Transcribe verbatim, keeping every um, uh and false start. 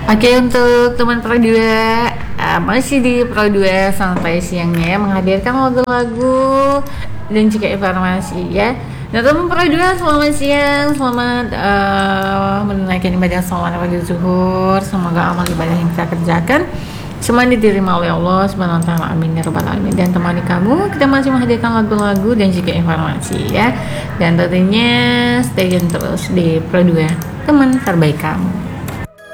Oke, untuk teman Pro dua, uh, masih di Pro dua sampai siangnya menghadirkan lagu-lagu dan juga informasi ya. Nah, teman Pro dua, selamat siang, selamat uh, menunaikan ibadah sholat pada zuhur. Semoga amal ibadah yang kita kerjakan semua diterima oleh Allah Subhanahu wa taala. Amin ya rabbal alamin. Dan temani kamu, kita masih menghadirkan lagu-lagu dan juga informasi ya. Dan tentunya stay tune terus di Pro dua, teman terbaik kamu.